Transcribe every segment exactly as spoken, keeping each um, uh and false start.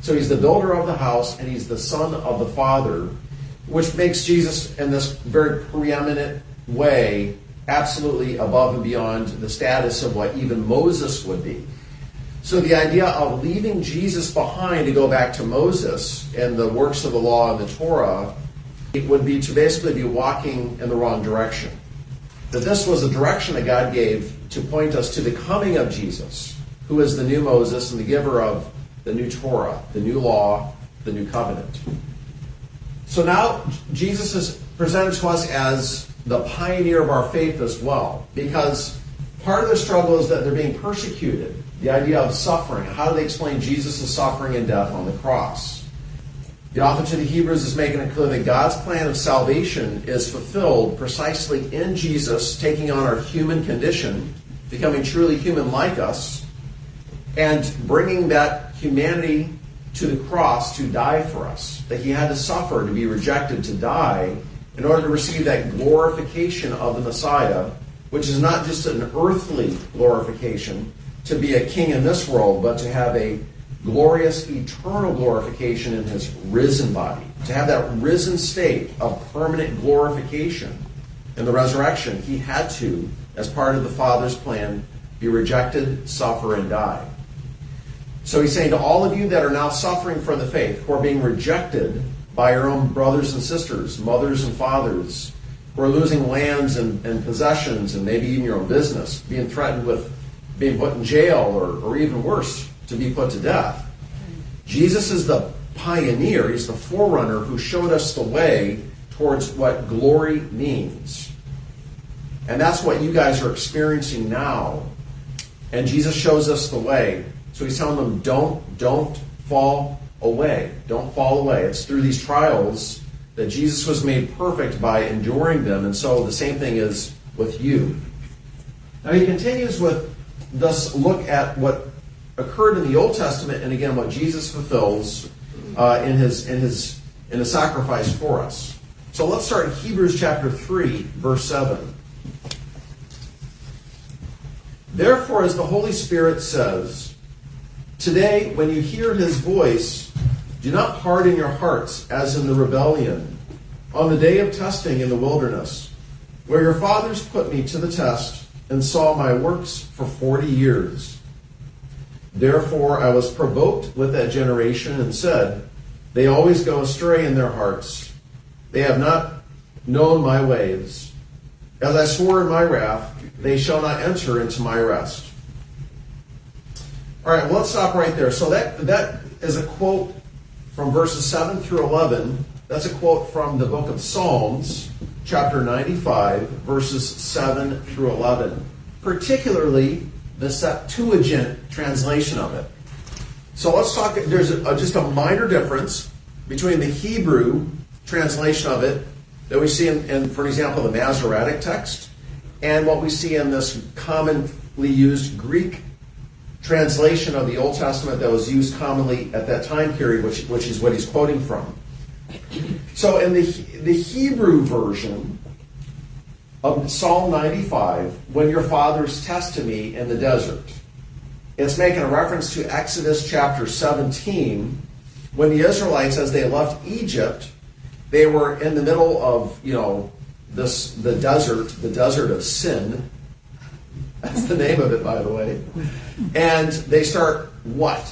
So he's the builder of the house, and he's the son of the Father, which makes Jesus, in this very preeminent way, absolutely above and beyond the status of what even Moses would be. So the idea of leaving Jesus behind to go back to Moses and the works of the law and the Torah, it would be to basically be walking in the wrong direction. That this was a direction that God gave to point us to the coming of Jesus, who is the new Moses and the giver of the new Torah, the new law, the new covenant. So now Jesus is presented to us as the pioneer of our faith as well, because part of the struggle is that they're being persecuted. The idea of suffering. How do they explain Jesus' suffering and death on the cross? The author to the Hebrews is making it clear that God's plan of salvation is fulfilled precisely in Jesus taking on our human condition, becoming truly human like us, and bringing that humanity to the cross to die for us. That he had to suffer, to be rejected, to die, in order to receive that glorification of the Messiah, which is not just an earthly glorification, to be a king in this world, but to have a glorious, eternal glorification in his risen body. To have that risen state of permanent glorification in the resurrection, he had to, as part of the Father's plan, be rejected, suffer, and die. So he's saying to all of you that are now suffering for the faith, who are being rejected by your own brothers and sisters, mothers and fathers, who are losing lands and, and possessions, and maybe even your own business, being threatened with being put in jail, or, or even worse, to be put to death. Jesus is the pioneer, he's the forerunner who showed us the way towards what glory means. And that's what you guys are experiencing now. And Jesus shows us the way. So he's telling them, don't, don't fall away. Don't fall away. It's through these trials that Jesus was made perfect by enduring them. And so the same thing is with you. Now he continues with this look at what occurred in the Old Testament, and again what Jesus fulfills uh, in his in his in the sacrifice for us. So let's start in Hebrews chapter three, verse seven. Therefore, as the Holy Spirit says, today when you hear his voice, do not harden your hearts as in the rebellion on the day of testing in the wilderness, where your fathers put me to the test and saw my works for forty years. Therefore I was provoked with that generation and said, they always go astray in their hearts. They have not known my ways. As I swore in my wrath, they shall not enter into my rest. All right, well, let's stop right there. So that, that is a quote from verses seven through eleven. That's a quote from the book of Psalms, chapter ninety-five, verses seven through eleven. Particularly the Septuagint translation of it. So let's talk, there's a, just a minor difference between the Hebrew translation of it that we see in, in, for example, the Masoretic text, and what we see in this commonly used Greek translation of the Old Testament that was used commonly at that time period, which, which is what he's quoting from. So in the, the Hebrew version of Psalm ninety-five, when your fathers tested me in the desert, it's making a reference to Exodus chapter seventeen, when the Israelites, as they left Egypt, they were in the middle of, you know, this the desert, the desert of sin. That's the name of it, by the way. And they start what?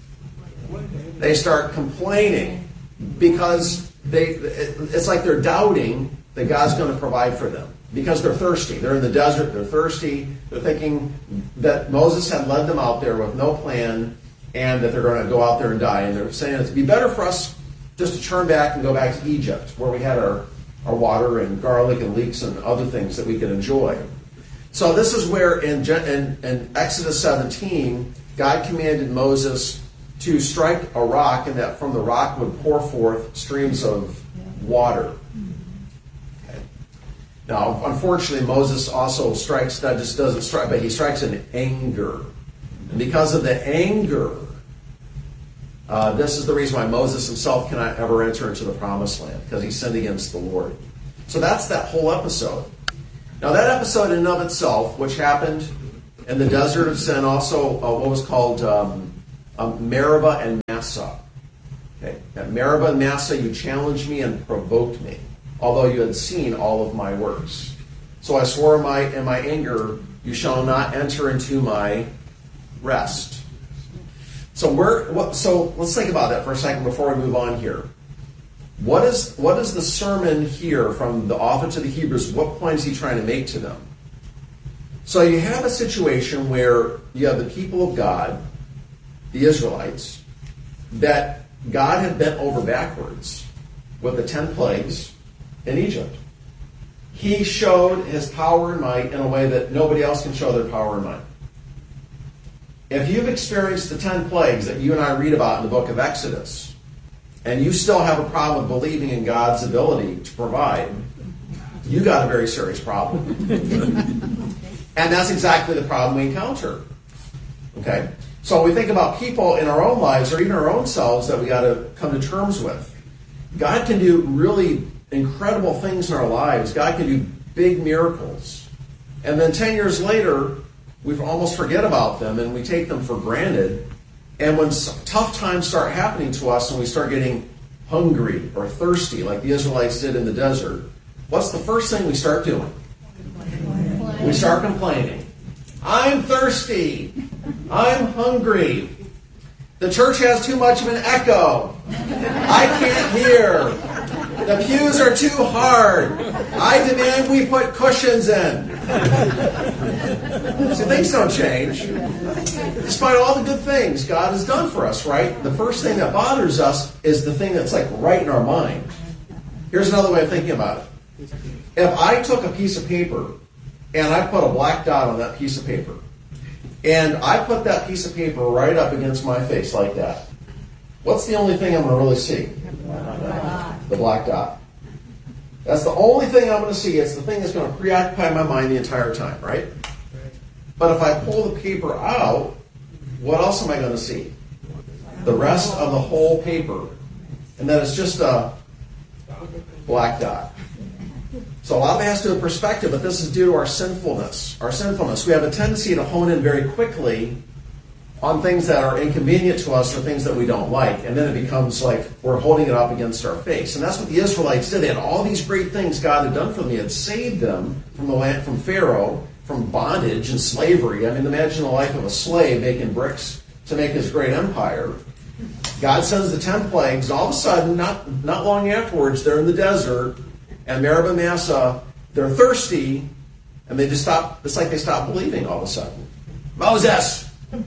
They start complaining because they it's like they're doubting that God's going to provide for them. Because they're thirsty. They're in the desert. They're thirsty. They're thinking that Moses had led them out there with no plan and that they're going to go out there and die. And they're saying it'd be better for us just to turn back and go back to Egypt, where we had our, our water and garlic and leeks and other things that we could enjoy. So this is where in, in, in Exodus seventeen, God commanded Moses to strike a rock, and that from the rock would pour forth streams of water. Now, unfortunately, Moses also strikes, that just doesn't strike, but he strikes in anger. And because of the anger, uh, this is the reason why Moses himself cannot ever enter into the promised land, because he sinned against the Lord. So that's that whole episode. Now, that episode in and of itself, which happened in the desert of sin, also uh, what was called um, um, Meribah and Massah. Okay. At Meribah and Massah, you challenged me and provoked me, although you had seen all of my works. So I swore in my, in my anger, you shall not enter into my rest. So we're, what, so let's think about that for a second before we move on here. What is, what is the sermon here from the author to the Hebrews? What point is he trying to make to them? So you have a situation where you have the people of God, the Israelites, that God had bent over backwards with the ten plagues in Egypt. He showed his power and might in a way that nobody else can show their power and might. If you've experienced the ten plagues that you and I read about in the book of Exodus, and you still have a problem believing in God's ability to provide, you got a very serious problem. And that's exactly the problem we encounter. Okay? So we think about people in our own lives or even our own selves that we got to come to terms with. God can do really incredible things in our lives. God can do big miracles. And then ten years later, we almost forget about them and we take them for granted. And when tough times start happening to us and we start getting hungry or thirsty like the Israelites did in the desert, what's the first thing we start doing? Complain. We start complaining. I'm thirsty. I'm hungry. The church has too much of an echo. I can't hear. The pews are too hard. I demand we put cushions in. So things don't change. Despite all the good things God has done for us, right? The first thing that bothers us is the thing that's like right in our mind. Here's another way of thinking about it. If I took a piece of paper and I put a black dot on that piece of paper, and I put that piece of paper right up against my face like that, what's the only thing I'm going to really see? The black dot. That's the only thing I'm going to see. It's the thing that's going to preoccupy my mind the entire time, right? But if I pull the paper out, what else am I going to see? The rest of the whole paper. And then it's just a black dot. So a lot of it has to do with perspective, but this is due to our sinfulness. Our sinfulness. We have a tendency to hone in very quickly on things that are inconvenient to us or things that we don't like. And then it becomes like we're holding it up against our face. And that's what the Israelites did. They had all these great things God had done for them. He had saved them from the land, from Pharaoh, from bondage and slavery. I mean, imagine the life of a slave making bricks to make his great empire. God sends the ten plagues. And all of a sudden, not, not long afterwards, they're in the desert. And Meribah and Massah, they're thirsty. And they just stop. It's like they stop believing all of a sudden. Moses!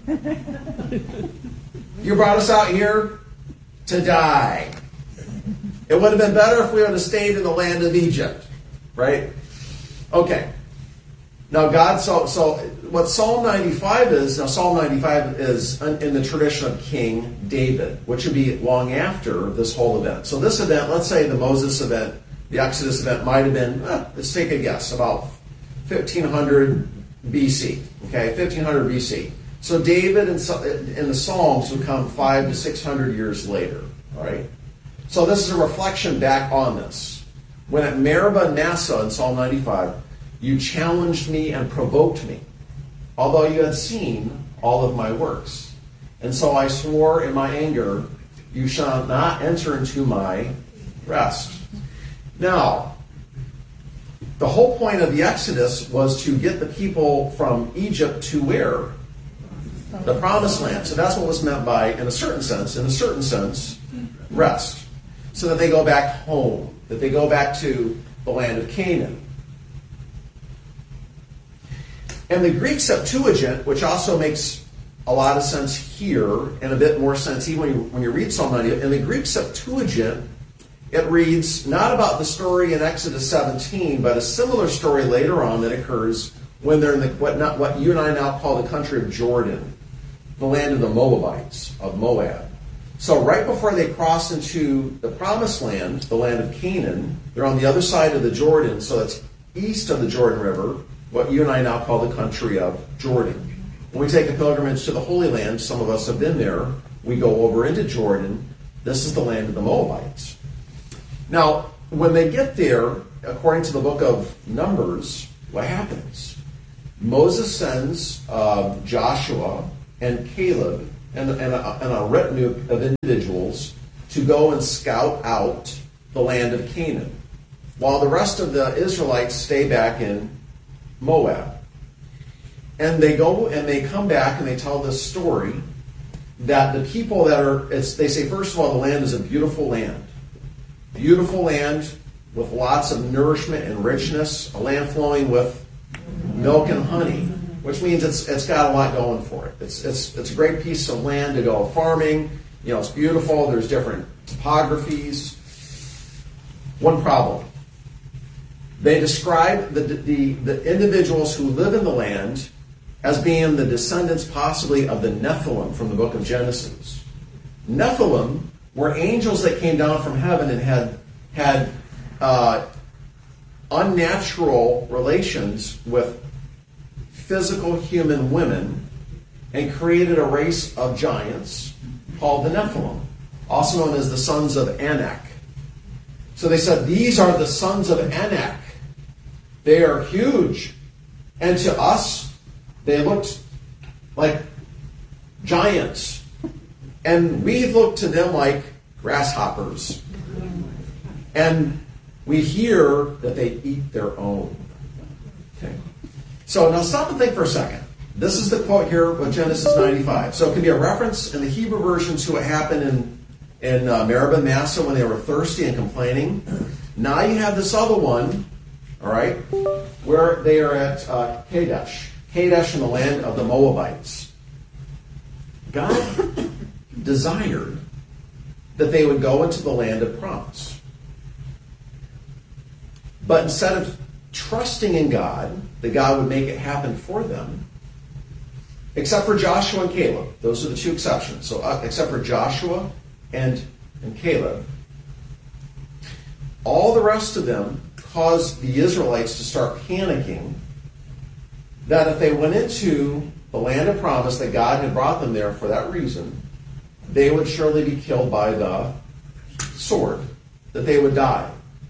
You brought us out here to die. It would have been better if we would have stayed in the land of Egypt. Right? Okay. Now God, so, so what Psalm ninety-five is, now Psalm ninety-five is in the tradition of King David, which would be long after this whole event. So this event, let's say the Moses event, the Exodus event might have been, eh, let's take a guess, about fifteen hundred B C. Okay, fifteen hundred B C. So David and, and the Psalms would come five to six hundred years later. All right. So this is a reflection back on this. When at Meribah and Massah in Psalm ninety-five, you challenged me and provoked me, although you had seen all of my works. And so I swore in my anger, you shall not enter into my rest. Now, the whole point of the Exodus was to get the people from Egypt to where? The Promised Land. So that's what was meant by, in a certain sense, in a certain sense, rest. So that they go back home, that they go back to the land of Canaan. And the Greek Septuagint, which also makes a lot of sense here, and a bit more sense even when you, when you read Psalm ninety, in the Greek Septuagint, it reads not about the story in Exodus seventeen, but a similar story later on that occurs when they're in the, what, not, what you and I now call the country of Jordan, the land of the Moabites, of Moab. So right before they cross into the Promised Land, the land of Canaan, they're on the other side of the Jordan, so it's east of the Jordan River, what you and I now call the country of Jordan. When we take a pilgrimage to the Holy Land, some of us have been there, we go over into Jordan. This is the land of the Moabites. Now, when they get there, according to the book of Numbers, what happens? Moses sends uh, Joshua and Caleb and, and, a, and a retinue of individuals to go and scout out the land of Canaan, while the rest of the Israelites stay back in Moab. And they go and they come back and they tell this story that the people that are, it's, they say, first of all, the land is a beautiful land. Beautiful land with lots of nourishment and richness, a land flowing with milk and honey, which means it's it's got a lot going for it. It's it's it's a great piece of land to go farming. You know, it's beautiful. There's different topographies. One problem. They describe the the, the individuals who live in the land as being the descendants possibly of the Nephilim from the book of Genesis. Nephilim were angels that came down from heaven and had had uh, unnatural relations with physical human women and created a race of giants called the Nephilim, also known as the sons of Anak. So they said, these are the sons of Anak. They are huge. And to us, they looked like giants. And we look to them like grasshoppers. And we hear that they eat their own. Okay. So now stop and think for a second. This is the quote here with Genesis ninety-five. So it can be a reference in the Hebrew version to what happened in, in uh, Meribah and Massah when they were thirsty and complaining. Now you have this other one, all right, where they are at uh, Kadesh. Kadesh in the land of the Moabites. God desired that they would go into the land of promise. But instead of trusting in God, that God would make it happen for them, except for Joshua and Caleb. Those are the two exceptions. So uh, except for Joshua and, and Caleb, all the rest of them caused the Israelites to start panicking that if they went into the land of promise that God had brought them there for that reason, they would surely be killed by the sword, that they would die.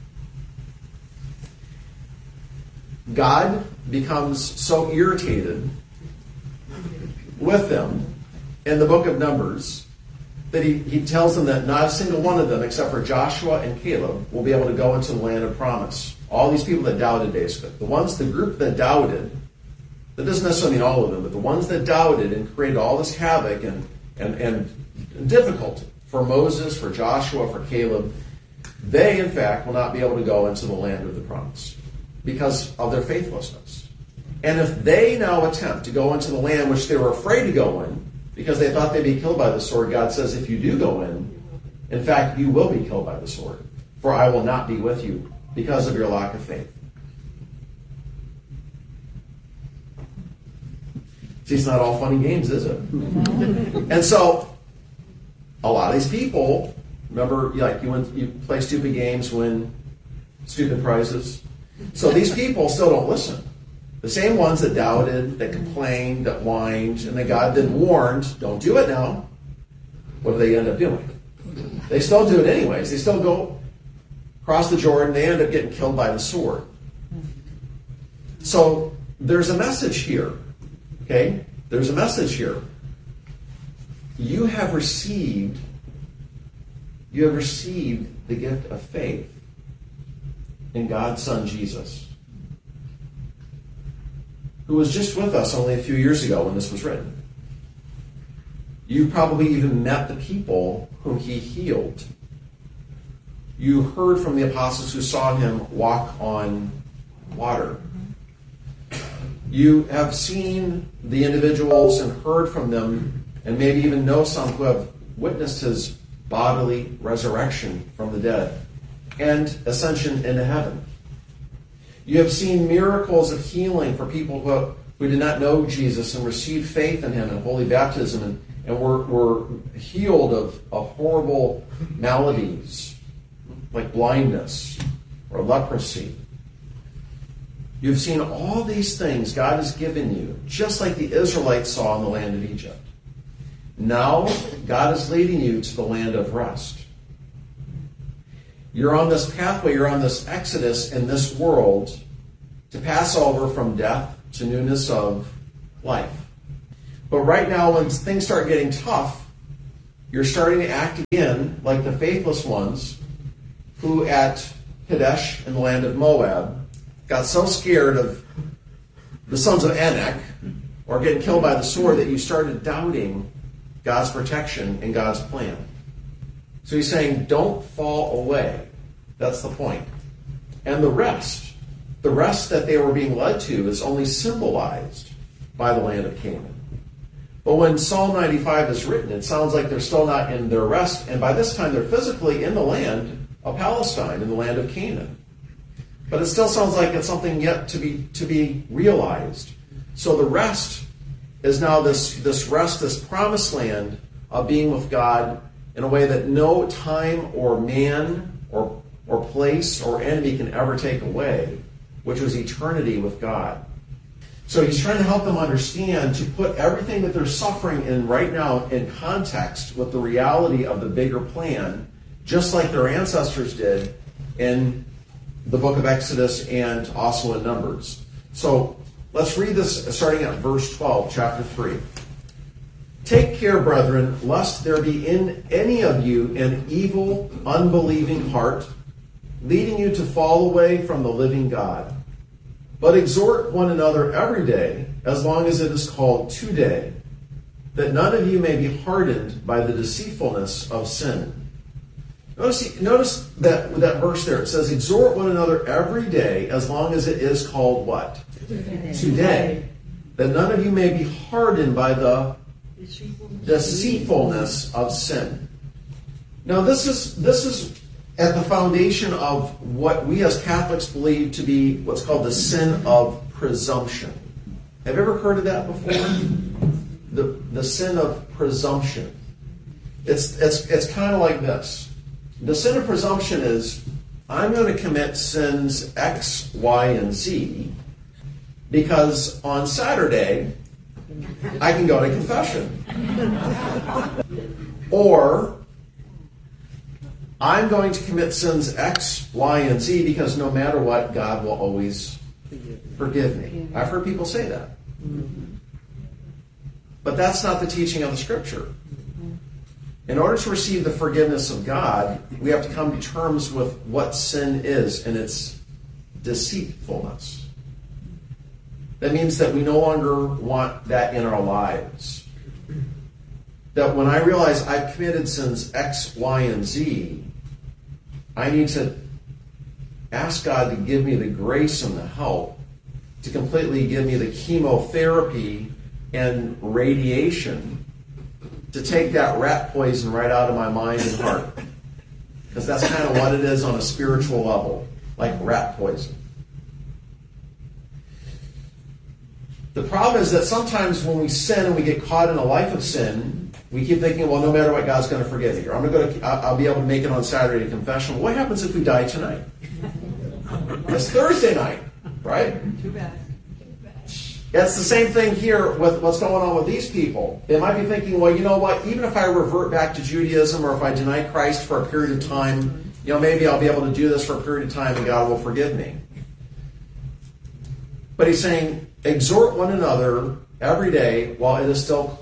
God becomes so irritated with them in the book of Numbers that he, he tells them that not a single one of them, except for Joshua and Caleb, will be able to go into the land of promise. All these people that doubted, basically. The ones, the group that doubted, that doesn't necessarily mean all of them, but the ones that doubted and created all this havoc and, and, and difficulty for Moses, for Joshua, for Caleb, they, in fact, will not be able to go into the land of the promise because of their faithlessness. And if they now attempt to go into the land which they were afraid to go in, because they thought they'd be killed by the sword, God says, if you do go in, in fact, you will be killed by the sword. For I will not be with you because of your lack of faith. See, it's not all fun and games, is it? And so, a lot of these people, remember, like you went, you play stupid games, win stupid prizes. So these people still don't listen. The same ones that doubted, that complained, that whined, and that God then warned, don't do it now. What do they end up doing? They still do it anyways. They still go across the Jordan. They end up getting killed by the sword. So there's a message here. Okay? There's a message here. You have received, you have received the gift of faith in God's Son, Jesus, who was just with us only a few years ago when this was written. You probably even met the people whom he healed. You heard from the apostles who saw him walk on water. You have seen the individuals and heard from them, and maybe even know some who have witnessed his bodily resurrection from the dead and ascension into heaven. You have seen miracles of healing for people who, who did not know Jesus and received faith in him in holy baptism and, and were, were healed of, of horrible maladies like blindness or leprosy. You've seen all these things God has given you, just like the Israelites saw in the land of Egypt. Now, God is leading you to the land of rest. You're on this pathway, you're on this exodus in this world to pass over from death to newness of life. But right now, when things start getting tough, you're starting to act again like the faithless ones who at Kadesh in the land of Moab got so scared of the sons of Anak or getting killed by the sword that you started doubting God's protection and God's plan. So he's saying, don't fall away. That's the point. And the rest, the rest that they were being led to is only symbolized by the land of Canaan. But when Psalm ninety-five is written, it sounds like they're still not in their rest, and by this time they're physically in the land of Palestine, in the land of Canaan. But it still sounds like it's something yet to be to be realized. So the rest is now this, this rest, this promised land of being with God in a way that no time or man or, or place or enemy can ever take away, which was eternity with God. So he's trying to help them understand, to put everything that they're suffering in right now in context with the reality of the bigger plan, just like their ancestors did in the book of Exodus and also in Numbers. So let's read this starting at verse twelve, chapter three. Take care, brethren, lest there be in any of you an evil, unbelieving heart, leading you to fall away from the living God. But exhort one another every day, as long as it is called today, that none of you may be hardened by the deceitfulness of sin. Notice, notice that that verse there. It says, exhort one another every day, as long as it is called what? Today. Today. That none of you may be hardened by the deceitfulness of sin. Now, this is this is at the foundation of what we as Catholics believe to be what's called the sin of presumption. Have you ever heard of that before? The the sin of presumption. It's it's it's kind of like this. The sin of presumption is, I'm going to commit sins X, Y, and Z because on Saturday I can go to confession. Or I'm going to commit sins X, Y, and Z because no matter what, God will always forgive me. I've heard people say that. But that's not the teaching of the Scripture. In order to receive the forgiveness of God, we have to come to terms with what sin is and its deceitfulness. That means that we no longer want that in our lives. That when I realize I've committed sins X, Y, and Z, I need to ask God to give me the grace and the help to completely give me the chemotherapy and radiation to take that rat poison right out of my mind and heart. Because that's kind of what it is on a spiritual level, like rat poison. The problem is that sometimes when we sin and we get caught in a life of sin, we keep thinking, well, no matter what, God's going to forgive me. Or I'm going to, I'll be able to make it on Saturday to confession. What happens if we die tonight? It's Thursday night, right? Too bad. It's the same thing here with what's going on with these people. They might be thinking, well, you know what? Even if I revert back to Judaism or if I deny Christ for a period of time, you know, maybe I'll be able to do this for a period of time and God will forgive me. But he's saying, exhort one another every day while it is still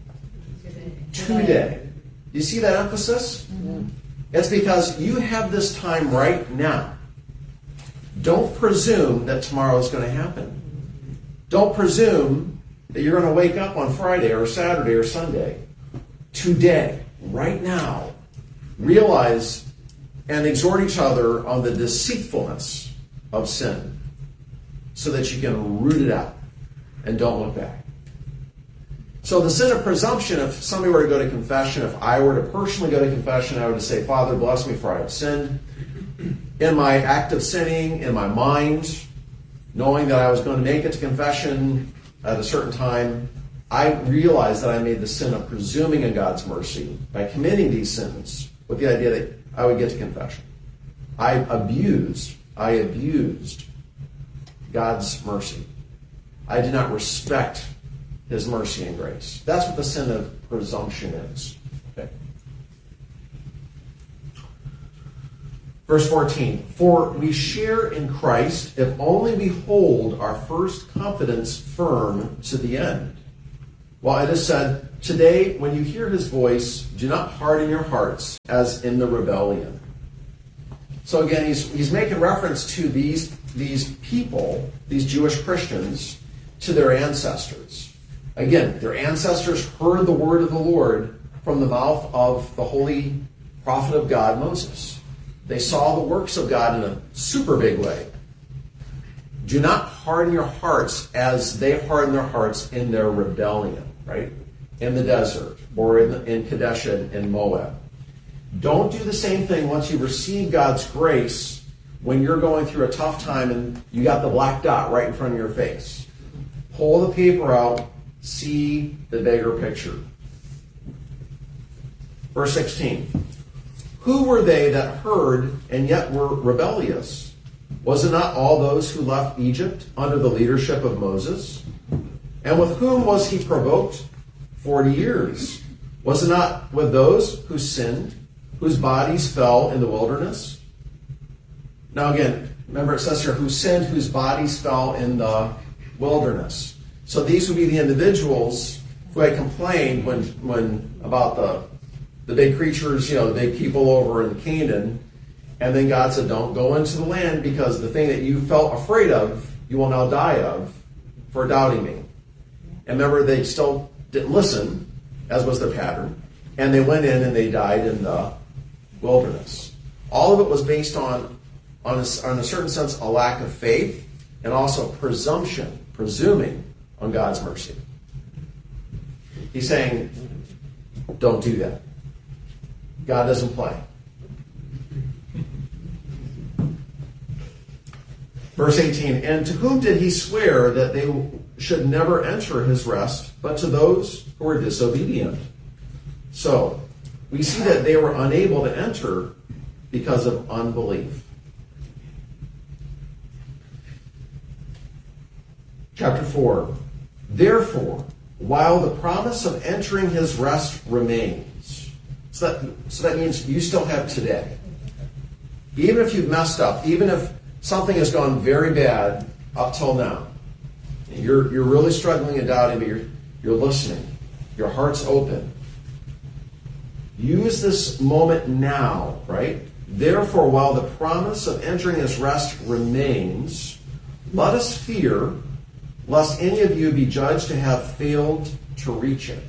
today. Do you see that emphasis? Mm-hmm. It's because you have this time right now. Don't presume that tomorrow is going to happen. Don't presume that you're going to wake up on Friday or Saturday or Sunday. Today, right now, realize and exhort each other on the deceitfulness of sin so that you can root it out and don't look back. So the sin of presumption, if somebody were to go to confession, if I were to personally go to confession, I would say, Father, bless me for I have sinned. In my act of sinning, in my mind, knowing that I was going to make it to confession at a certain time, I realized that I made the sin of presuming in God's mercy by committing these sins with the idea that I would get to confession. I abused, I abused God's mercy. I did not respect His mercy and grace. That's what the sin of presumption is. Okay. Verse fourteen, for we share in Christ if only we hold our first confidence firm to the end. While it is said, today when you hear His voice, do not harden your hearts as in the rebellion. So again, he's, he's making reference to these, these people, these Jewish Christians, to their ancestors. Again, their ancestors heard the word of the Lord from the mouth of the holy prophet of God, Moses. They saw the works of God in a super big way. Do not harden your hearts as they hardened their hearts in their rebellion, right? In the desert, or in, the, in Kadesh and in Moab. Don't do the same thing once you receive God's grace when you're going through a tough time and you got the black dot right in front of your face. Pull the paper out, see the bigger picture. Verse sixteen. Who were they that heard and yet were rebellious? Was it not all those who left Egypt under the leadership of Moses? And with whom was he provoked? Forty years. Was it not with those who sinned, whose bodies fell in the wilderness? Now again, remember it says here, who sinned, whose bodies fell in the wilderness. So these would be the individuals who had complained when, when about the, the big creatures, you know, the big people over in Canaan. And then God said, don't go into the land because the thing that you felt afraid of, you will now die of for doubting me. And remember, they still didn't listen, as was their pattern. And they went in and they died in the wilderness. All of it was based on, on a, on a certain sense, a lack of faith and also presumption, presuming on God's mercy. He's saying, don't do that. God doesn't play. Verse eighteen, and to whom did he swear that they should never enter his rest, but to those who were disobedient? So, we see that they were unable to enter because of unbelief. Chapter four, therefore, while the promise of entering his rest remains, so that, so that means you still have today. Even if you've messed up, even if something has gone very bad up till now, you're, you're really struggling and doubting, but you're, you're listening. Your heart's open. Use this moment now, right? Therefore, while the promise of entering his rest remains, let us fear lest any of you be judged to have failed to reach it.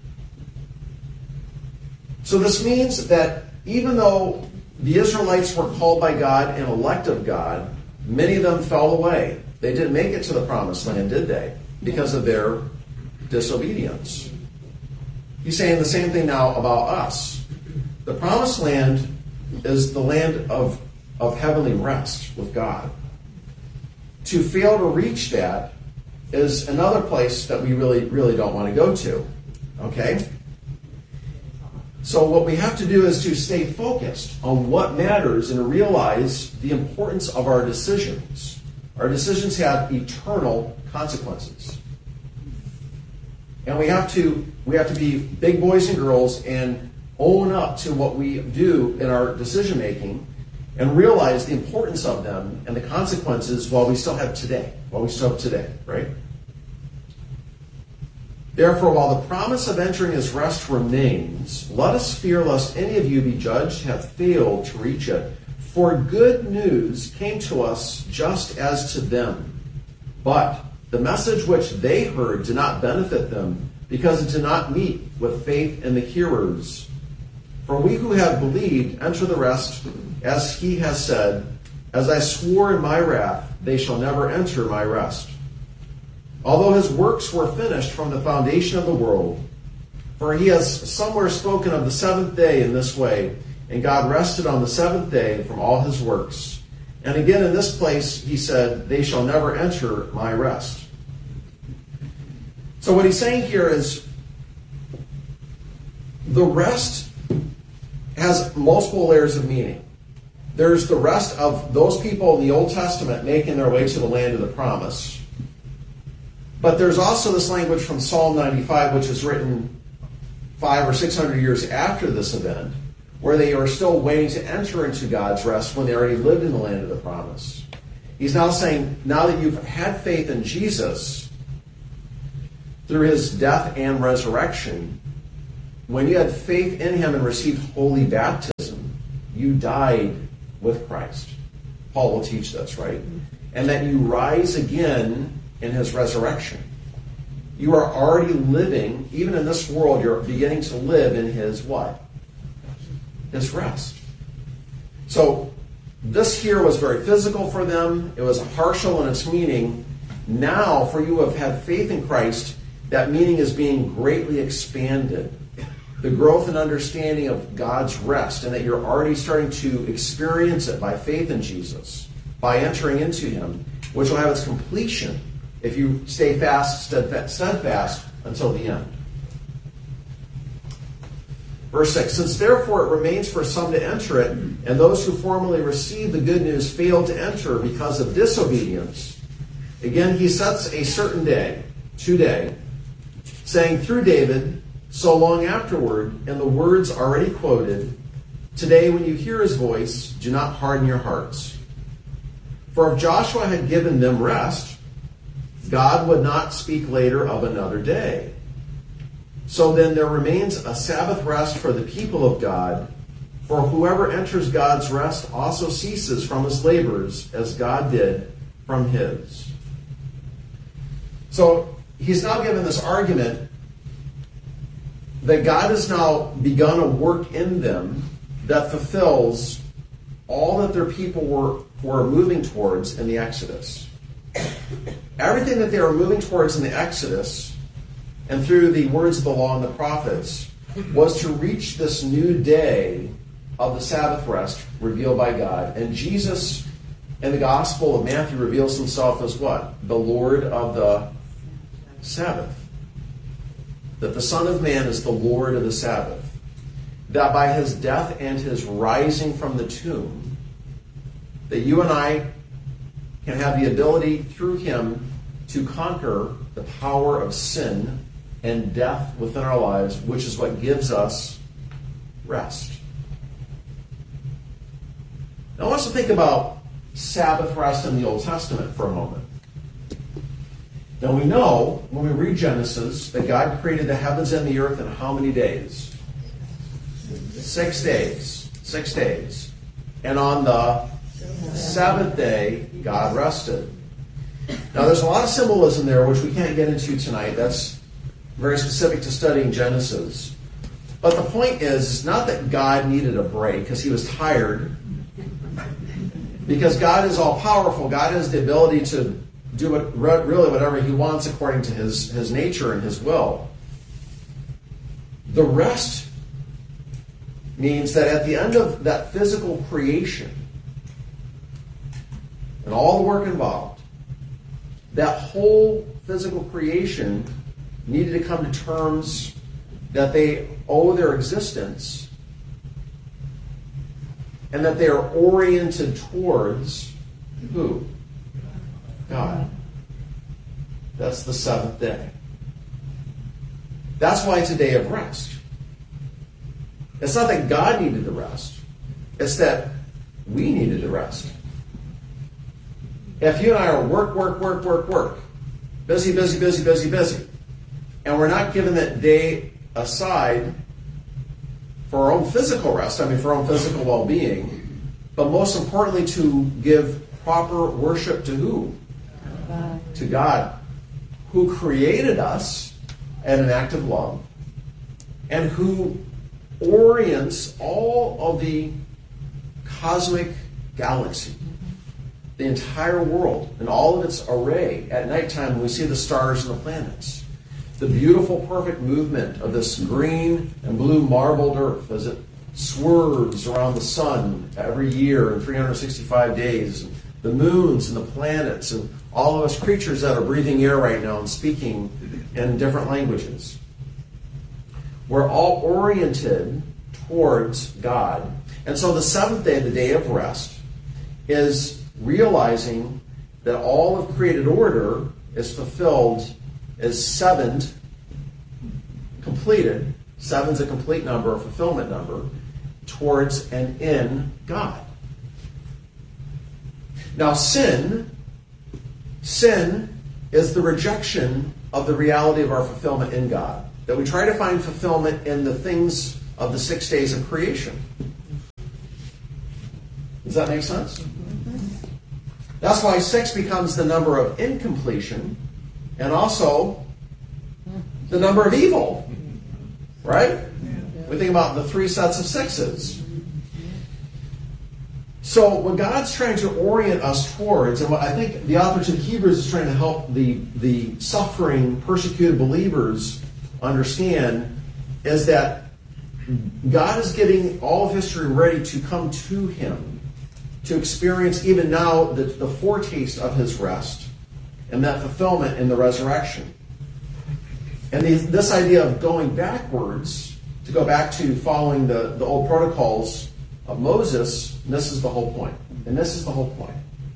So this means that even though the Israelites were called by God and elect of God, many of them fell away. They didn't make it to the promised land, did they? Because of their disobedience. He's saying the same thing now about us. The promised land is the land of, of heavenly rest with God. To fail to reach that is another place that we really, really don't want to go to. Okay? So what we have to do is to stay focused on what matters and realize the importance of our decisions. Our decisions have eternal consequences. And we have to we have to be big boys and girls and own up to what we do in our decision making and realize the importance of them and the consequences while we still have today. While we still have today, right? Therefore, while the promise of entering his rest remains, let us fear lest any of you be judged to have failed to reach it. For good news came to us just as to them. But the message which they heard did not benefit them, because it did not meet with faith in the hearers. For we who have believed enter the rest, as he has said, as I swore in my wrath, they shall never enter my rest. Although his works were finished from the foundation of the world, for he has somewhere spoken of the seventh day in this way, and God rested on the seventh day from all his works. And again in this place he said, they shall never enter my rest. So what he's saying here is, the rest has multiple layers of meaning. There's the rest of those people in the Old Testament making their way to the land of the promise. But there's also this language from Psalm ninety-five, which is written five or six hundred years after this event, where they are still waiting to enter into God's rest when they already lived in the land of the promise. He's now saying, now that you've had faith in Jesus through his death and resurrection, when you had faith in him and received holy baptism, you died with Christ. Paul will teach this, right? And that you rise again in his resurrection. You are already living, even in this world, you're beginning to live in his what? His rest. So this here was very physical for them. It was partial in its meaning. Now, for you who have had faith in Christ, that meaning is being greatly expanded. The growth and understanding of God's rest, and that you're already starting to experience it by faith in Jesus, by entering into him, which will have its completion if you stay fast, steadfast, steadfast until the end. Verse six, since therefore it remains for some to enter it, and those who formerly received the good news failed to enter because of disobedience, again he sets a certain day, today, saying through David, so long afterward, in the words already quoted, today when you hear his voice, do not harden your hearts. For if Joshua had given them rest, God would not speak later of another day. So then there remains a Sabbath rest for the people of God, for whoever enters God's rest also ceases from his labors, as God did from his. So he's now given this argument that God has now begun a work in them that fulfills all that their people were, were moving towards in the Exodus. Everything that they were moving towards in the Exodus, and through the words of the law and the prophets, was to reach this new day of the Sabbath rest revealed by God. And Jesus, in the Gospel of Matthew, reveals himself as what? The Lord of the Sabbath. That the Son of Man is the Lord of the Sabbath. That by his death and his rising from the tomb, that you and I can have the ability through him to conquer the power of sin and death within our lives, which is what gives us rest. Now I want us to think about Sabbath rest in the Old Testament for a moment. Now we know, when we read Genesis, that God created the heavens and the earth in how many days? Six days. Six days. And on the seventh day, God rested. Now there's a lot of symbolism there, which we can't get into tonight. That's very specific to studying Genesis. But the point is, it's not that God needed a break because he was tired. Because God is all-powerful. God has the ability to do what, really whatever he wants according to his, his nature and his will. The rest means that at the end of that physical creation and all the work involved, that whole physical creation needed to come to terms that they owe their existence and that they are oriented towards who? God. That's the seventh day. That's why it's a day of rest. It's not that God needed the rest. It's that we needed the rest. If you and I are work, work, work, work, work, busy, busy, busy, busy, busy, and we're not giving that day aside for our own physical rest, I mean for our own physical well-being, but most importantly to give proper worship to who? God. To God, who created us in an act of love and who orients all of the cosmic galaxy, the entire world, and all of its array at nighttime when we see the stars and the planets. The beautiful, perfect movement of this green and blue marbled earth as it swerves around the sun every year in three hundred sixty-five days. The moons and the planets and all of us creatures that are breathing air right now and speaking in different languages. We're all oriented towards God. And so the seventh day, the day of rest, is realizing that all of created order is fulfilled, is sevened, completed. Seven's a complete number, a fulfillment number, towards and in God. Now sin, sin is the rejection of the reality of our fulfillment in God. that we try to find fulfillment in the things of the six days of creation. Does that make sense? That's why six becomes the number of incompletion and also the number of evil. Right? We think about the three sets of sixes. So what God's trying to orient us towards, and what I think the author to the Hebrews is trying to help the, the suffering, persecuted believers understand, is that God is getting all of history ready to come to Him, to experience even now the, the foretaste of His rest and that fulfillment in the resurrection. And the, this idea of going backwards, to go back to following the, the old protocols of Moses, this is the whole point. And this is the whole point.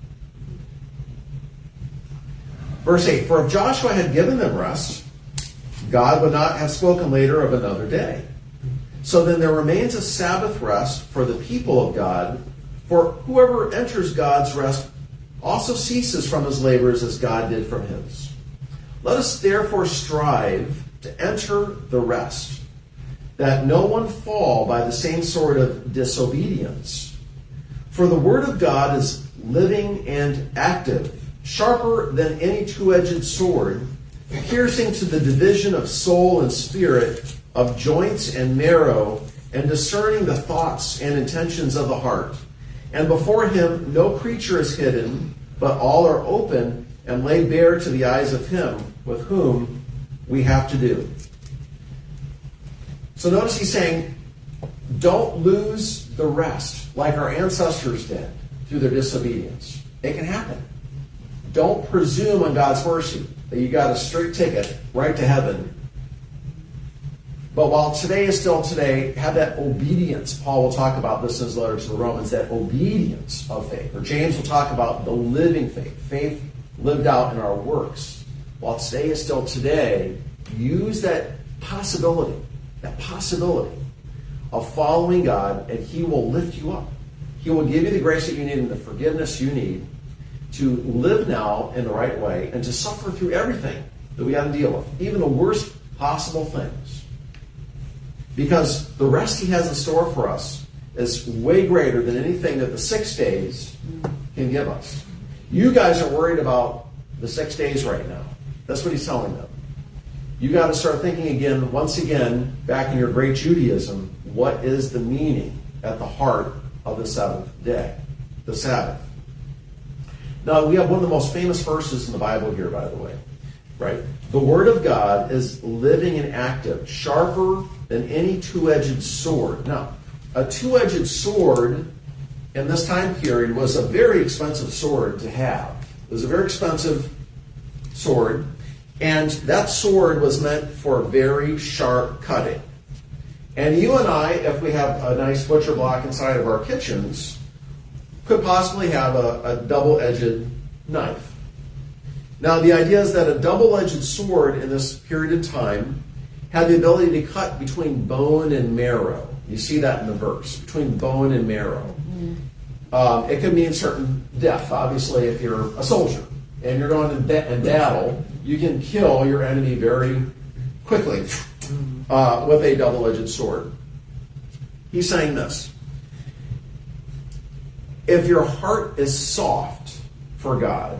Verse eight, for if Joshua had given them rest, God would not have spoken later of another day. So then there remains a Sabbath rest for the people of God, for whoever enters God's rest also ceases from his labors as God did from his. Let us therefore strive to enter the rest, that no one fall by the same sort of disobedience. For the word of God is living and active, sharper than any two-edged sword, piercing to the division of soul and spirit, of joints and marrow, and discerning the thoughts and intentions of the heart. And before him no creature is hidden, but all are open and laid bare to the eyes of him with whom we have to do. So notice he's saying, don't lose the rest like our ancestors did through their disobedience. It can happen. Don't presume on God's mercy that you got a straight ticket right to heaven. But while today is still today, have that obedience. Paul will talk about this in his letter to the Romans, that obedience of faith. Or James will talk about the living faith, faith lived out in our works. While today is still today, use that possibility, that possibility of following God, and He will lift you up. He will give you the grace that you need and the forgiveness you need to live now in the right way and to suffer through everything that we got to deal with, even the worst possible things. Because the rest He has in store for us is way greater than anything that the six days can give us. You guys are worried about the six days right now. That's what He's telling them. You got to start thinking again, once again, back in your great Judaism, what is the meaning at the heart of the seventh day, the Sabbath? Now, we have one of the most famous verses in the Bible here, by the way, right? The Word of God is living and active, sharper than any two-edged sword. Now, a two-edged sword in this time period was a very expensive sword to have. It was a very expensive sword, and that sword was meant for very sharp cutting. And you and I, if we have a nice butcher block inside of our kitchens, could possibly have a, a double-edged knife. Now, the idea is that a double-edged sword in this period of time had the ability to cut between bone and marrow. You see that in the verse, between bone and marrow. Mm-hmm. Um, it could mean certain death. Obviously, if you're a soldier and you're going to ba- battle, you can kill your enemy very quickly uh, with a double-edged sword. He's saying this. If your heart is soft for God,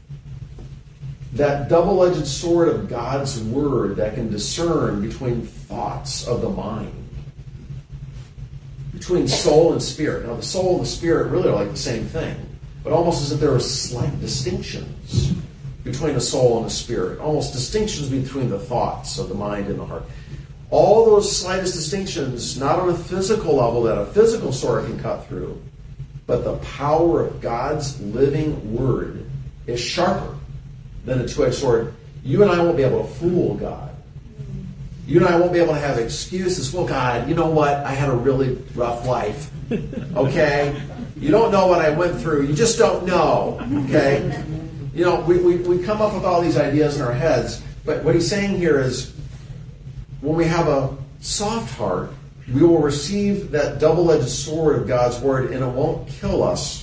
that double-edged sword of God's Word that can discern between thoughts of the mind, between soul and spirit. Now, the soul and the spirit really are like the same thing, but almost as if there are slight distinctions between the soul and the spirit, almost distinctions between the thoughts of the mind and the heart. All those slightest distinctions, not on a physical level that a physical sword can cut through, but the power of God's living Word is sharper than a two-edged sword. You and I won't be able to fool God. You and I won't be able to have excuses. Well, God, you know what? I had a really rough life. Okay? You don't know what I went through. You just don't know. Okay? You know, we, we, we come up with all these ideas in our heads, but what he's saying here is when we have a soft heart, we will receive that double-edged sword of God's Word, and it won't kill us.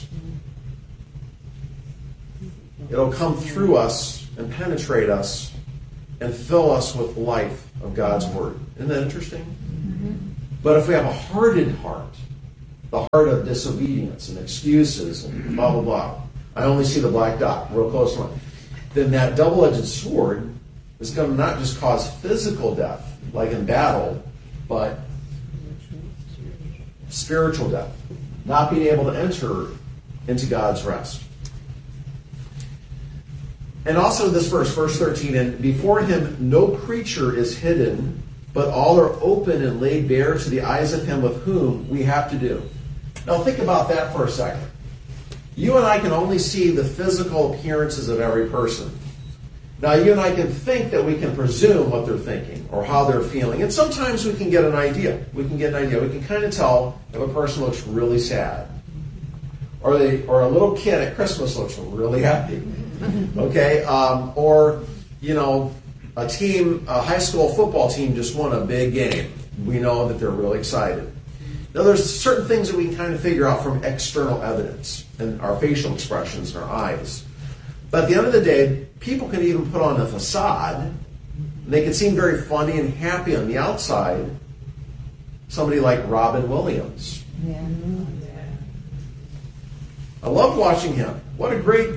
It'll come through us and penetrate us and fill us with life of God's Word. Isn't that interesting? Mm-hmm. But if we have a hardened heart, the heart of disobedience and excuses and blah, blah, blah, I only see the black dot, real close one, then that double-edged sword is going to not just cause physical death, like in battle, but spiritual death. Not being able to enter into God's rest. And also this verse, verse thirteen, and before him no creature is hidden, but all are open and laid bare to the eyes of him with whom we have to do. Now think about that for a second. You and I can only see the physical appearances of every person. Now you and I can think that we can presume what they're thinking or how they're feeling. And sometimes we can get an idea. We can get an idea. We can kind of tell if a person looks really sad. Or they, or a little kid at Christmas looks really happy. Okay? Um, or, you know, a team, a high school football team just won a big game. We know that they're really excited. Now there's certain things that we can kind of figure out from external evidence and our facial expressions and our eyes. But at the end of the day, people can even put on a facade. And they can seem very funny and happy on the outside. Somebody like Robin Williams. Yeah. I loved watching him. What a great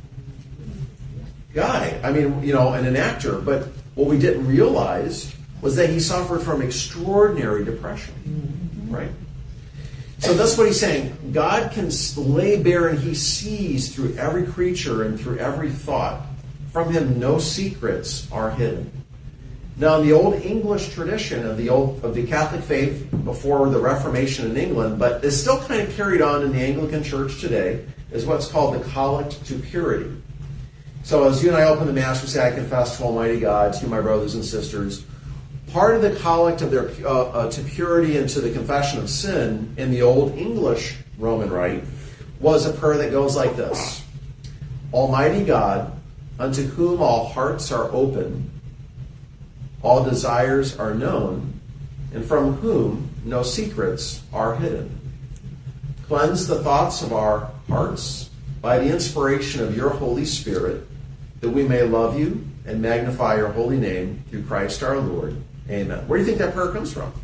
guy. I mean, you know, and an actor. But what we didn't realize was that he suffered from extraordinary depression. Mm-hmm. Right? So that's what he's saying. God can lay bare and he sees through every creature and through every thought. From him no secrets are hidden. Now in the old English tradition of the old of the Catholic faith before the Reformation in England, but is still kind of carried on in the Anglican Church today, is what's called the Collect to Purity. So as you and I open the Mass, we say, I confess to Almighty God, to my brothers and sisters. Part of the collect of their uh, uh, to purity and to the confession of sin in the old English Roman Rite was a prayer that goes like this. Almighty God, unto whom all hearts are open, all desires are known, and from whom no secrets are hidden. Cleanse the thoughts of our hearts by the inspiration of your Holy Spirit, that we may love you and magnify your holy name through Christ our Lord. Amen. Where do you think that prayer comes from?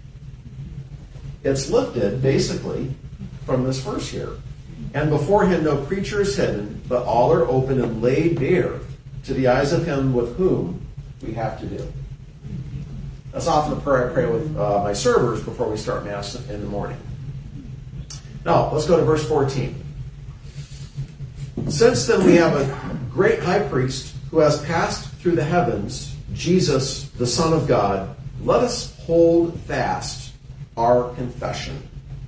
It's lifted, basically, from this verse here. And before him no creature is hidden, but all are open and laid bare to the eyes of him with whom we have to do. That's often the prayer I pray with uh, my servers before we start Mass in the morning. Now, let's go to verse fourteen. Since then we have a great high priest who has passed through the heavens, Jesus, the Son of God, let us hold fast our confession.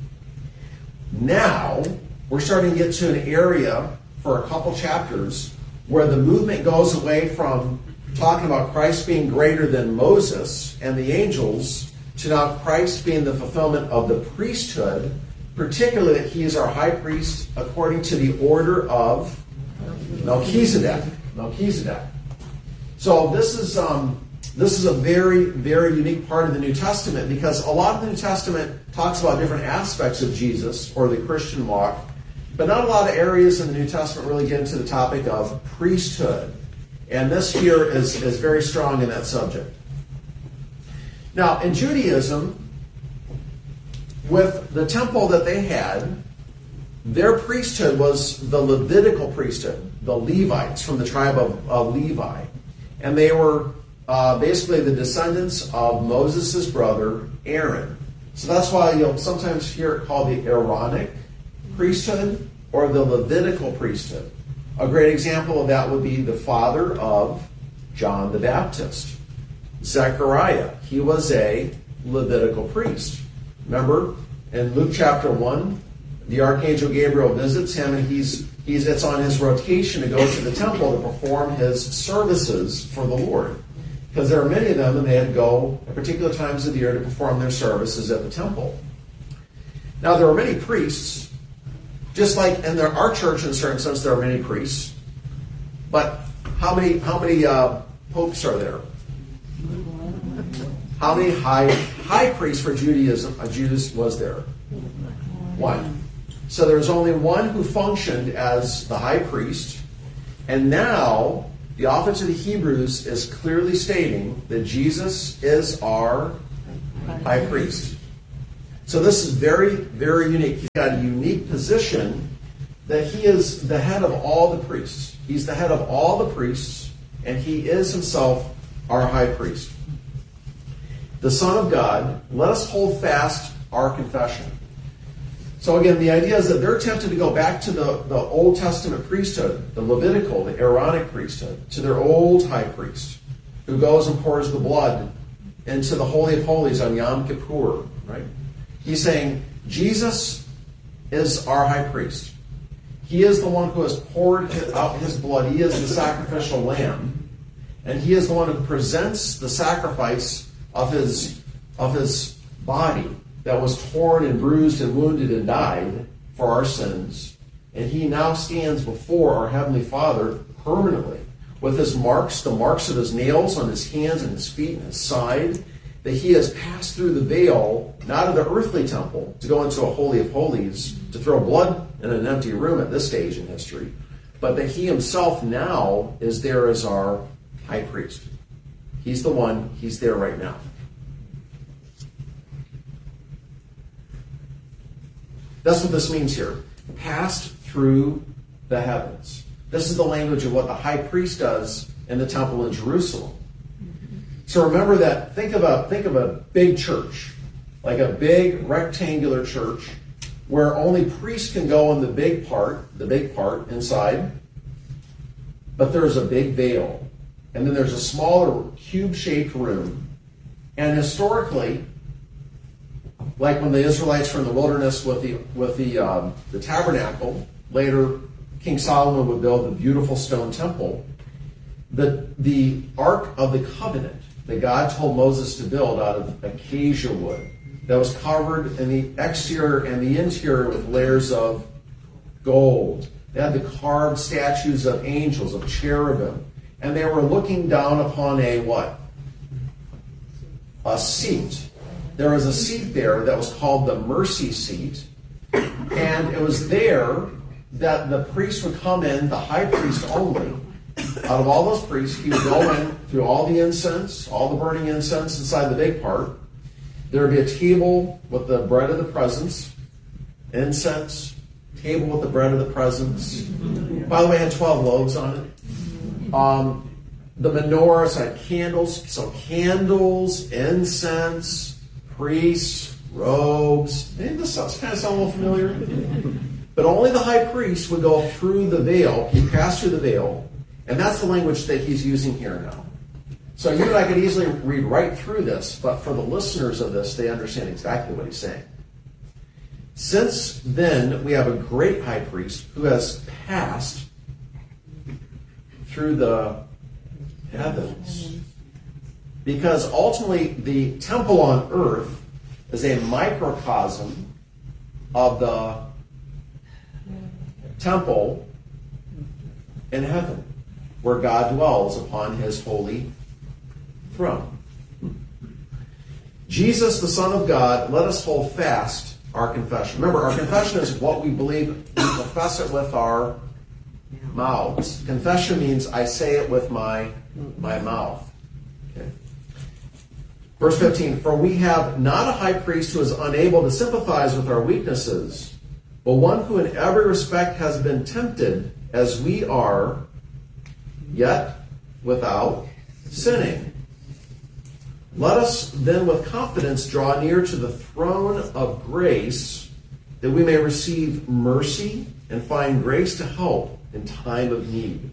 Now, we're starting to get to an area for a couple chapters where the movement goes away from talking about Christ being greater than Moses and the angels to now Christ being the fulfillment of the priesthood, particularly that he is our high priest according to the order of Melchizedek. Melchizedek. So this is um, this is a very, very unique part of the New Testament because a lot of the New Testament talks about different aspects of Jesus or the Christian walk, but not a lot of areas in the New Testament really get into the topic of priesthood. And this here is, is very strong in that subject. Now, in Judaism, with the temple that they had, their priesthood was the Levitical priesthood, the Levites from the tribe of, of Levi. And they were uh, basically the descendants of Moses' brother, Aaron. So that's why you'll sometimes hear it called the Aaronic priesthood or the Levitical priesthood. A great example of that would be the father of John the Baptist, Zechariah. He was a Levitical priest. Remember, in Luke chapter one, the archangel Gabriel visits him, and he's he's it's on his rotation to go to the temple to perform his services for the Lord. Because there are many of them, and they had to go at particular times of the year to perform their services at the temple. Now, there are many priests, just like in there, our church, in a certain sense, there are many priests. But how many how many uh, popes are there? How many high high priests for Judaism, uh, Jews was there? One. So there's only one who functioned as the high priest, and now The author to the Hebrews is clearly stating that Jesus is our high priest. So this is very, very unique. He's got a unique position that he is the head of all the priests. He's the head of all the priests, and he is himself our high priest. The Son of God, let us hold fast our confession. So again, the idea is that they're tempted to go back to the, the Old Testament priesthood, the Levitical, the Aaronic priesthood, to their old high priest, who goes and pours the blood into the Holy of Holies on Yom Kippur, right? He's saying, Jesus is our high priest. He is the one who has poured out his blood. He is the sacrificial lamb. And he is the one who presents the sacrifice of his, of his body that was torn and bruised and wounded and died for our sins. And he now stands before our Heavenly Father permanently with his marks, the marks of his nails on his hands and his feet and his side, that he has passed through the veil, not of the earthly temple, to go into a Holy of Holies, to throw blood in an empty room at this stage in history, but that he himself now is there as our high priest. He's the one, he's there right now. That's what this means here. Passed through the heavens. This is the language of what the high priest does in the temple in Jerusalem. So remember that, think of a think of a big church, like a big rectangular church where only priests can go in the big part, the big part inside, but there's a big veil. And then there's a smaller cube-shaped room. And historically, like when the Israelites were in the wilderness with the with the um, the tabernacle, later King Solomon would build the beautiful stone temple. The the Ark of the Covenant that God told Moses to build out of acacia wood, that was covered in the exterior and the interior with layers of gold. They had the carved statues of angels, of cherubim, and they were looking down upon a what? A seat. There was a seat there that was called the mercy seat, and it was there that the priest would come in, the high priest only. Out of all those priests, he would go in through all the incense, all the burning incense inside the big part. There would be a table with the bread of the presence, incense, table with the bread of the presence. By the way, it had twelve loaves on it. Um, the menorahs had candles, so candles, incense, priests, robes. Hey, this kind of sound a little familiar? But only the high priest would go through the veil. He passed through the veil. And that's the language that he's using here now. So you and I could easily read right through this, but for the listeners of this, they understand exactly what he's saying. Since then, we have a great high priest who has passed through the heavens. Because ultimately, the temple on earth is a microcosm of the temple in heaven, where God dwells upon his holy throne. Jesus, the Son of God, let us hold fast our confession. Remember, our confession is what we believe. We profess it with our mouths. Confession means I say it with my, my mouth. Okay. Verse fifteen, for we have not a high priest who is unable to sympathize with our weaknesses, but one who in every respect has been tempted as we are, yet without sinning. Let us then with confidence draw near to the throne of grace, that we may receive mercy and find grace to help in time of need.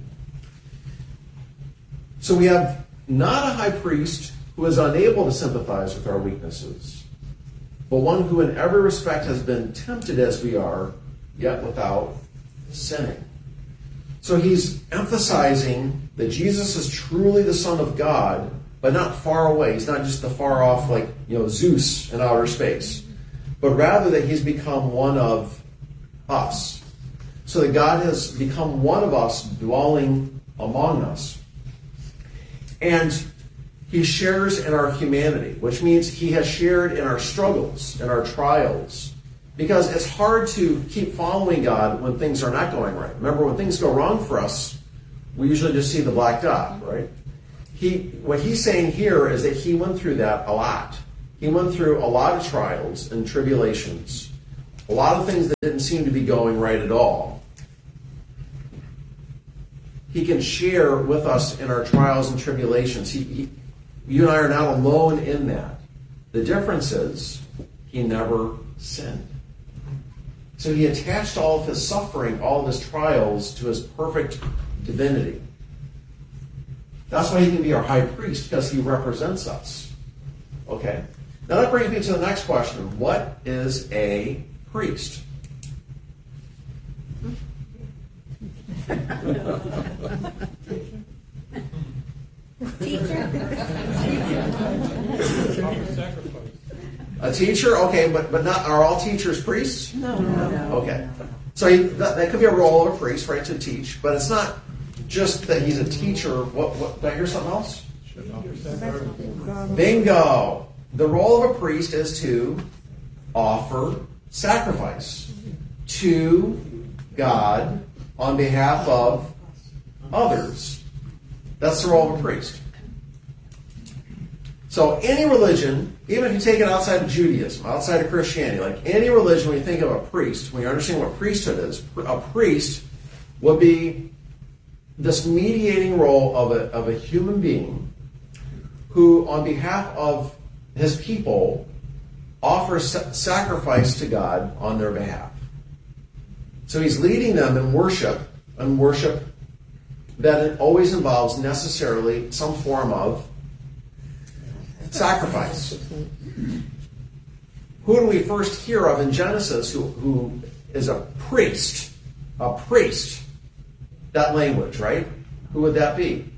So we have not a high priest who is unable to sympathize with our weaknesses, but one who in every respect has been tempted as we are, yet without sinning. So he's emphasizing that Jesus is truly the Son of God, but not far away. He's not just the far off, like, you know, Zeus in outer space, but rather that he's become one of us. So that God has become one of us, dwelling among us. And he shares in our humanity, which means he has shared in our struggles, in our trials. Because it's hard to keep following God when things are not going right. Remember, when things go wrong for us, we usually just see the black dot, right? He, what he's saying here is that he went through that a lot. He went through a lot of trials and tribulations, a lot of things that didn't seem to be going right at all. He can share with us in our trials and tribulations. He, he, you and I are not alone in that. The difference is he never sinned. So he attached all of his suffering, all of his trials to his perfect divinity. That's why he can be our high priest, because he represents us. Okay? Now that brings me to the next question. What is a priest? A teacher? Okay, but, but not, are all teachers priests? No. no. Okay. So he, that, that could be a role of a priest, right, to teach, but it's not just that he's a teacher. What, what, did I hear something else? Bingo! The role of a priest is to offer sacrifice to God on behalf of others. That's the role of a priest. So any religion, even if you take it outside of Judaism, outside of Christianity, like any religion, when you think of a priest, when you understand what priesthood is, a priest would be this mediating role of a, of a human being who, on behalf of his people, offers sacrifice to God on their behalf. So he's leading them in worship, and worship that always involves necessarily some form of sacrifice. Who do we first hear of in Genesis who, who is a priest? A priest. That language, right? Who would that be?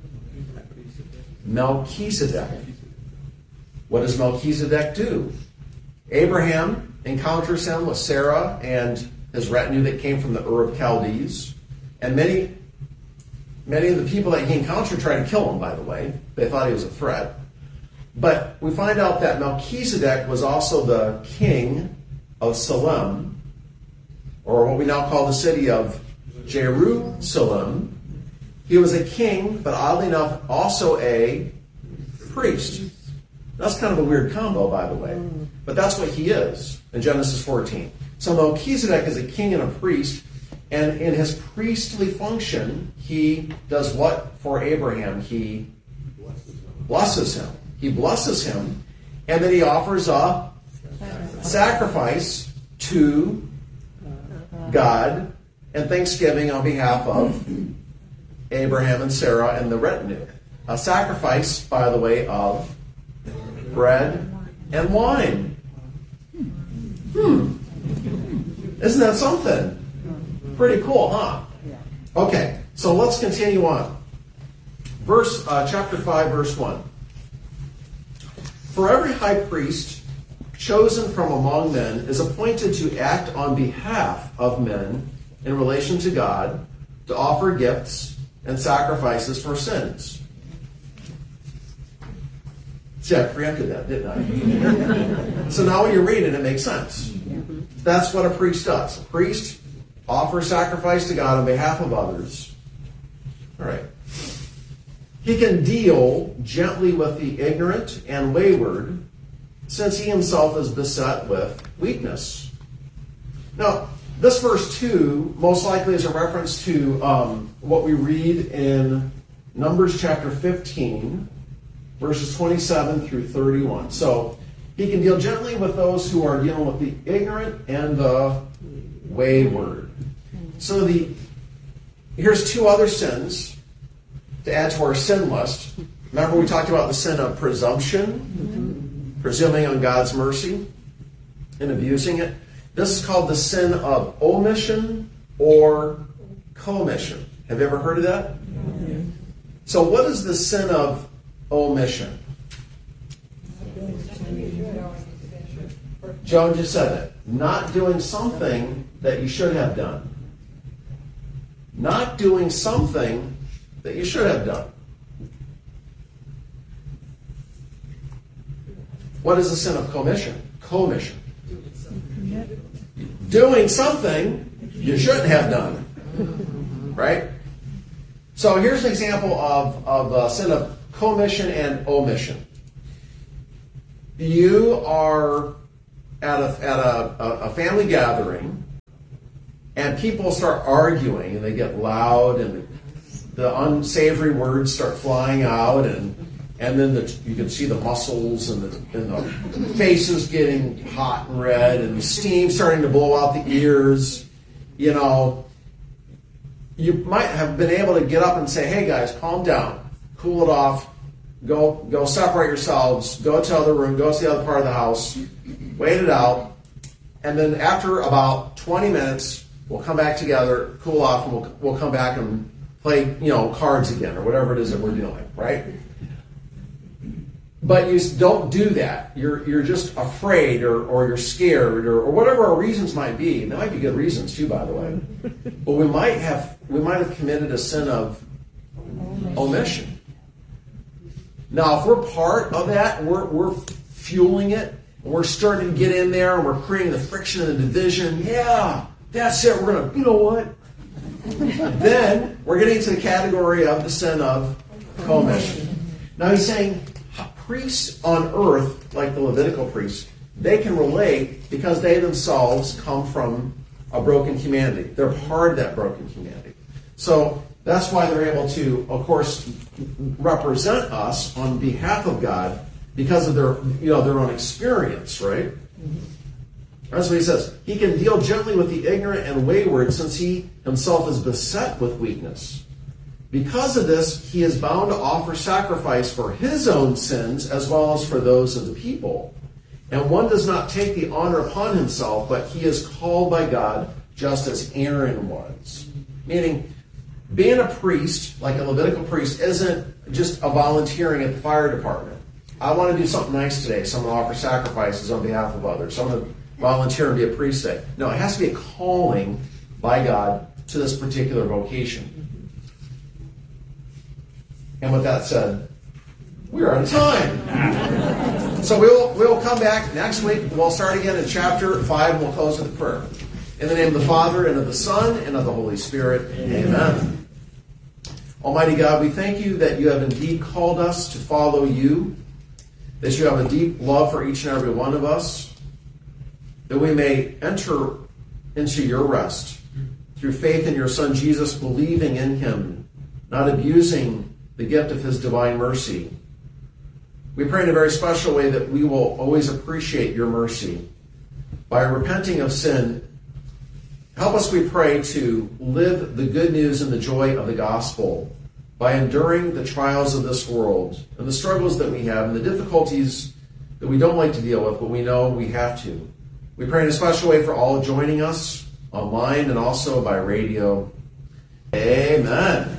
Melchizedek. What does Melchizedek do? Abraham encounters him with Sarah and his retinue that came from the Ur of Chaldees. And many, many of the people that he encountered tried to kill him, by the way. They thought he was a threat. But we find out that Melchizedek was also the king of Salem, or what we now call the city of Jerusalem. He was a king, but oddly enough, also a priest. That's kind of a weird combo, by the way. But that's what he is in Genesis fourteen. So Melchizedek is a king and a priest, and in his priestly function, he does what for Abraham? He blesses him. He blesses him, and then he offers a sacrifice to God and thanksgiving on behalf of Abraham and Sarah and the retinue. A sacrifice, by the way, of bread and wine. Hmm. Isn't that something? Pretty cool, huh? Okay, so let's continue on. Verse, uh, chapter five, verse one. For every high priest chosen from among men is appointed to act on behalf of men in relation to God, to offer gifts and sacrifices for sins. See, I preempted that, didn't I? So now when you read it, it makes sense. That's what a priest does. A priest offers sacrifice to God on behalf of others. All right. He can deal gently with the ignorant and wayward, since he himself is beset with weakness. Now, this verse two most likely is a reference to um, what we read in Numbers chapter fifteen, verses twenty-seven through thirty-one. So, he can deal gently with those who are dealing with the ignorant and the wayward. So, the here's two other sins to add to our sin list. Remember we talked about the sin of presumption, mm-hmm. presuming on God's mercy and abusing it. This is called the sin of omission or commission. Have you ever heard of that? Mm-hmm. So what is the sin of omission? Joan just said it. Not doing something that you should have done. Not doing something that you should have done. What is the sin of commission? Commission. Doing something you shouldn't have done. Right? So here's an example of, of a sin of commission and omission. You are at a, at a, a family gathering, and people start arguing, and they get loud, and the unsavory words start flying out, and and then the, you can see the muscles and the, and the faces getting hot and red, and the steam starting to blow out the ears. You know, you might have been able to get up and say, "Hey guys, calm down, cool it off, go go separate yourselves, go to the other room, go to the other part of the house, wait it out, and then after about twenty minutes, we'll come back together, cool off, and we'll we'll come back and play, you know, cards again or whatever it is that we're doing, right?" But you don't do that. You're you're just afraid, or, or you're scared, or, or whatever our reasons might be. And there might be good reasons too, by the way. But we might have we might have committed a sin of omission. Now, if we're part of that, we're we're fueling it, and we're starting to get in there, and we're creating the friction and the division. Yeah, that's it. We're gonna, you know what? Then we're getting into the category of the sin of commission. Now he's saying priests on earth, like the Levitical priests, they can relate because they themselves come from a broken humanity. They're part of that broken humanity. So that's why they're able to, of course, represent us on behalf of God because of their, you know, their own experience, right? That's what he says. He can deal gently with the ignorant and wayward, since he himself is beset with weakness. Because of this, he is bound to offer sacrifice for his own sins as well as for those of the people. And one does not take the honor upon himself, but he is called by God just as Aaron was. Meaning, being a priest, like a Levitical priest, isn't just a volunteering at the fire department. I want to do something nice today, so I'm going to offer sacrifices on behalf of others. So I'm going to volunteer and be a priest today. No, it has to be a calling by God to this particular vocation. And with that said, we're out of time. So we'll we'll come back next week. We'll start again in chapter five, and we'll close with a prayer. In the name of the Father, and of the Son, and of the Holy Spirit. Amen. Almighty God, we thank you that you have indeed called us to follow you, that you have a deep love for each and every one of us, that we may enter into your rest through faith in your Son Jesus, believing in him, not abusing the gift of his divine mercy. We pray in a very special way that we will always appreciate your mercy. By repenting of sin, help us, we pray, to live the good news and the joy of the gospel by enduring the trials of this world and the struggles that we have and the difficulties that we don't like to deal with, but we know we have to. We pray in a special way for all joining us online and also by radio. Amen.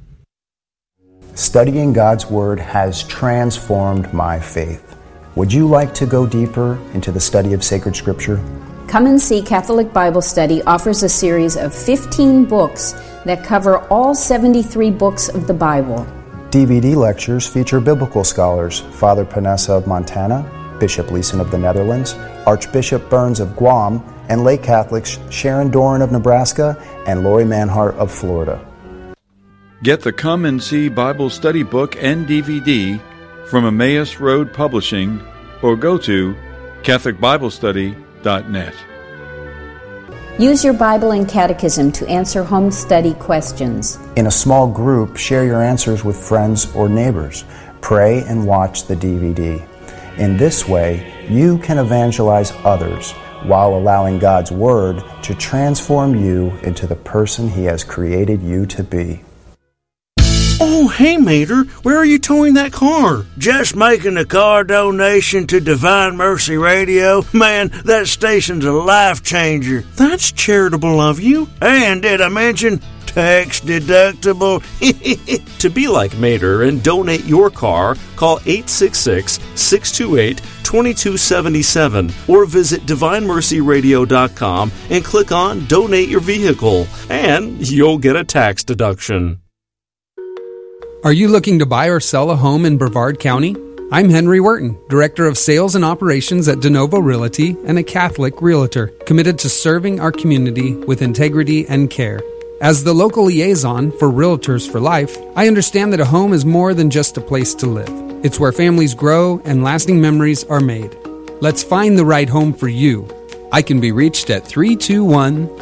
Studying God's Word has transformed my faith. Would you like to go deeper into the study of sacred Scripture? Come and See Catholic Bible Study offers a series of fifteen books that cover all seventy-three books of the Bible. D V D lectures feature biblical scholars Father Panessa of Montana, Bishop Leeson of the Netherlands, Archbishop Burns of Guam, and lay Catholics Sharon Doran of Nebraska and Lori Manhart of Florida. Get the Come and See Bible Study book and D V D from Emmaus Road Publishing or go to Catholic Bible Study dot net. Use your Bible and Catechism to answer home study questions. In a small group, share your answers with friends or neighbors. Pray and watch the D V D. In this way, you can evangelize others while allowing God's Word to transform you into the person He has created you to be. Oh, hey, Mater, where are you towing that car? Just making a car donation to Divine Mercy Radio. Man, that station's a life changer. That's charitable of you. And did I mention tax deductible? To be like Mater and donate your car, call eight six six, six two eight, two two seven seven or visit divine mercy radio dot com and click on Donate Your Vehicle, and you'll get a tax deduction. Are you looking to buy or sell a home in Brevard County? I'm Henry Wharton, Director of Sales and Operations at DeNovo Realty and a Catholic Realtor, committed to serving our community with integrity and care. As the local liaison for Realtors for Life, I understand that a home is more than just a place to live. It's where families grow and lasting memories are made. Let's find the right home for you. I can be reached at three two one,